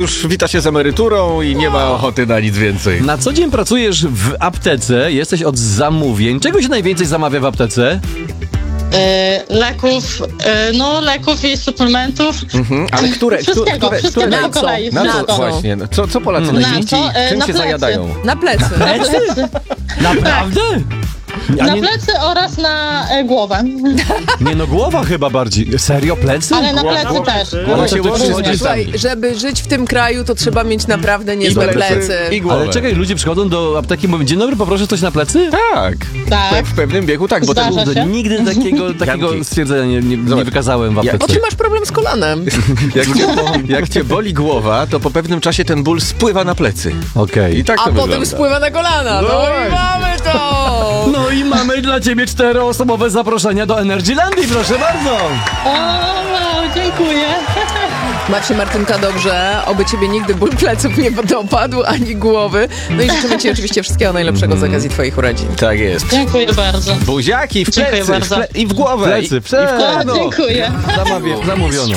już wita się z emeryturą i nie ma ochoty na nic więcej. Na co dzień pracujesz w aptece, jesteś od zamówień. Czego się najwięcej zamawia w aptece? Leków i suplementów. Ale które Wszystkiego po kolei. Na co Wszystko. właśnie? Co Polacy najczęściej, czym Na się plecy. zajadają? Na plecy. Naprawdę? Na plecy oraz na głowę. Nie no, głowa chyba bardziej. Serio, plecy? Ale na plecy też. Głowa się to łączy z przychodzi- plecami. Słuchaj, żeby żyć w tym kraju, to trzeba mieć naprawdę niezłe plecy. I głowę. Ale czekaj, ludzie przychodzą do apteki i mówią, dzień dobry, poproszę coś na plecy? Tak. Tak. W pewnym wieku tak, bo Zdarza ten, się. Nigdy takiego Janki. stwierdzenia nie Zobacz, wykazałem w ja- O, aptece. ty masz problem z kolanem. jak cię boli głowa, to po pewnym czasie ten ból spływa na plecy. Okej. I tak to A potem wygląda. spływa na kolana. No i mamy to. No i mamy dla ciebie 4-osobowe zaproszenia do Energylandii, proszę bardzo! O, wow, dziękuję. Baw się, Martynka, dobrze. Oby ciebie nigdy ból pleców nie dopadł, ani głowy. No i życzymy ci oczywiście wszystkiego najlepszego z okazji twoich urodzin. Tak jest. Dziękuję bardzo. Buziaki w Dziękuję plecy, bardzo. i w głowę. Plecy, i w kolano. Dziękuję. Zamówiono.